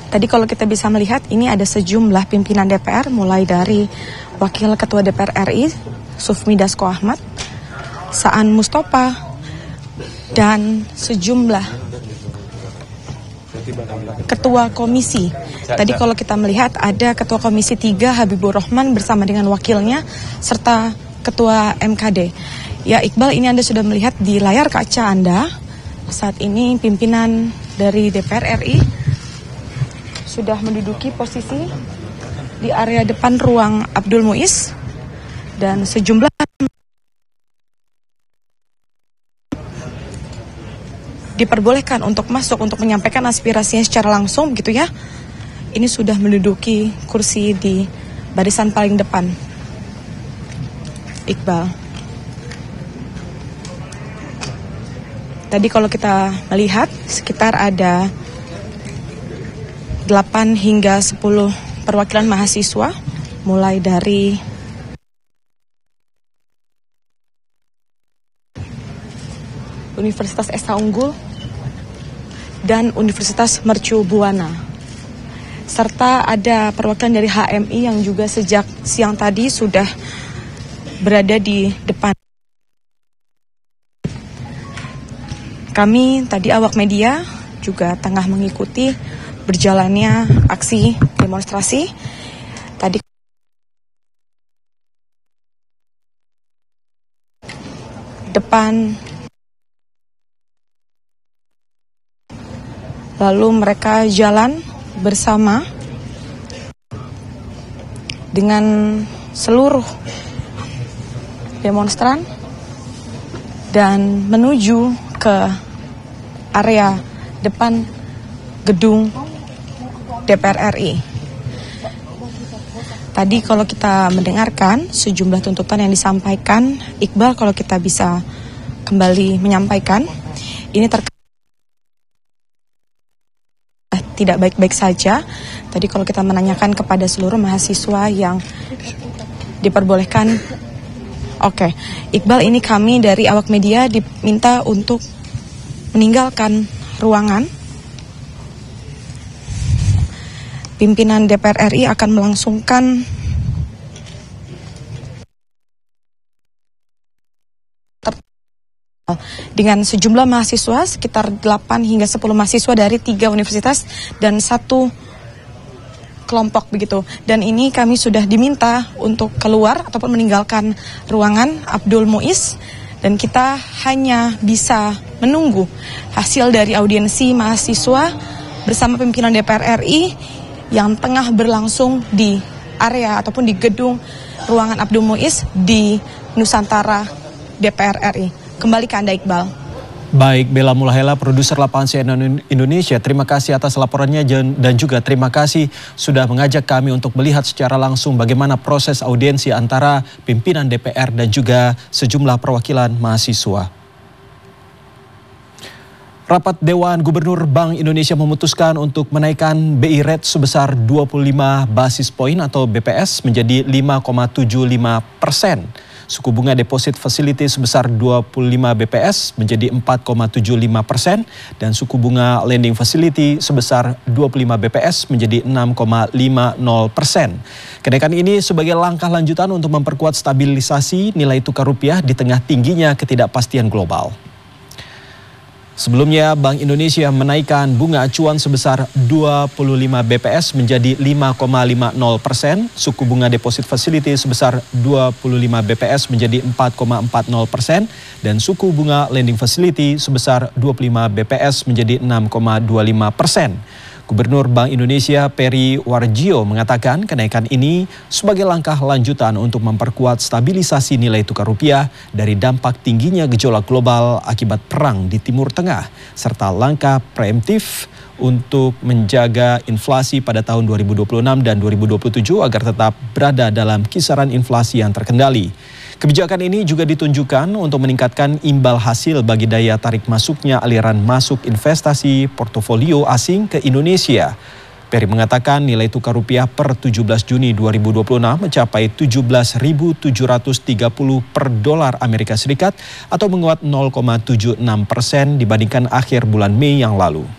Tadi kalau kita bisa melihat ini ada sejumlah pimpinan DPR mulai dari Wakil Ketua DPR RI Sufmi Dasko Ahmad, Saan Mustafa, dan sejumlah ketua komisi. Tadi kalau kita melihat ada Ketua Komisi 3 Habibur Rahman bersama dengan wakilnya serta Ketua MKD. Ya Iqbal, ini Anda sudah melihat di layar kaca Anda. Saat ini pimpinan dari DPR RI sudah menduduki posisi di area depan ruang Abdul Muiz dan sejumlah diperbolehkan untuk masuk untuk menyampaikan aspirasinya secara langsung gitu ya. Ini sudah menduduki kursi di barisan paling depan. Iqbal. Tadi kalau kita melihat sekitar ada 8 hingga 10 perwakilan mahasiswa mulai dari Universitas Esa Unggul dan Universitas Mercu Buana. Serta ada perwakilan dari HMI yang juga sejak siang tadi sudah berada di depan. Kami tadi awak media juga tengah mengikuti berjalannya aksi demonstrasi. Tadi depan, lalu mereka jalan bersama dengan seluruh demonstran dan menuju ke area depan gedung DPR RI. Tadi kalau kita mendengarkan sejumlah tuntutan yang disampaikan, Iqbal kalau kita bisa kembali menyampaikan, ini terkait tidak baik-baik saja. Tadi kalau kita menanyakan kepada seluruh mahasiswa yang diperbolehkan, oke, Iqbal, ini kami dari awak media diminta untuk meninggalkan ruangan. Pimpinan DPR RI akan melangsungkan dengan sejumlah mahasiswa, sekitar 8 hingga 10 mahasiswa dari 3 universitas dan 1 kelompok begitu. Dan ini kami sudah diminta untuk keluar ataupun meninggalkan ruangan Abdul Muiz. Dan kita hanya bisa menunggu hasil dari audiensi mahasiswa bersama pimpinan DPR RI yang tengah berlangsung di area ataupun di gedung ruangan Abdul Muiz di Nusantara DPR RI. Kembali ke Anda, Iqbal. Baik, Bella Mulahela, produser lapangan CNN Indonesia. Terima kasih atas laporannya dan juga terima kasih sudah mengajak kami untuk melihat secara langsung bagaimana proses audiensi antara pimpinan DPR dan juga sejumlah perwakilan mahasiswa. Rapat Dewan Gubernur Bank Indonesia memutuskan untuk menaikkan BI rate sebesar 25 basis poin atau BPS menjadi 5,75%. Suku bunga deposit facility sebesar 25 BPS menjadi 4,75% dan suku bunga lending facility sebesar 25 BPS menjadi 6,50%. Kenaikan ini sebagai langkah lanjutan untuk memperkuat stabilisasi nilai tukar rupiah di tengah tingginya ketidakpastian global. Sebelumnya, Bank Indonesia menaikkan bunga acuan sebesar 25 BPS menjadi 5,50%, suku bunga deposit facility sebesar 25 BPS menjadi 4,40%, dan suku bunga lending facility sebesar 25 BPS menjadi 6,25%. Gubernur Bank Indonesia Peri Warjio mengatakan kenaikan ini sebagai langkah lanjutan untuk memperkuat stabilisasi nilai tukar rupiah dari dampak tingginya gejolak global akibat perang di Timur Tengah, serta langkah preemptif untuk menjaga inflasi pada tahun 2026 dan 2027 agar tetap berada dalam kisaran inflasi yang terkendali. Kebijakan ini juga ditunjukkan untuk meningkatkan imbal hasil bagi daya tarik masuknya aliran masuk investasi portofolio asing ke Indonesia. Peri mengatakan nilai tukar rupiah per 17 Juni 2026 mencapai 17.730 per dolar Amerika Serikat atau menguat 0,76% dibandingkan akhir bulan Mei yang lalu.